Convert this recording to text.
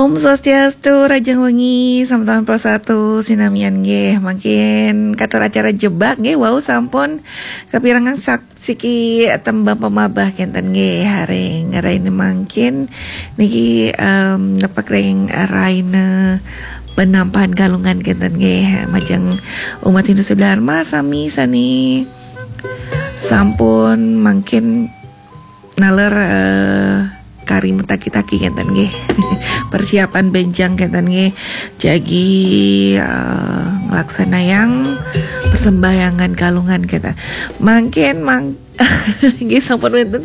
Om Swastiastu, Rajang Wengi, Sambutan Prosatu, Sinamian nggih, makin katur acara jebak nggih, wau sampun kepirangan saksiki tembang pemabah kenten nggih, haring raine mangkin niki nepak ring raine penampahan galungan kenten nggih, majeng umat Hindu Dharma sami sani sampun mangkin naler kari metaki-taki kenten nggih. Persiapan benjang kenten nggih jagi nglaksanayang persembahyangan kalungan kita. Mangkin nggih sampun wonten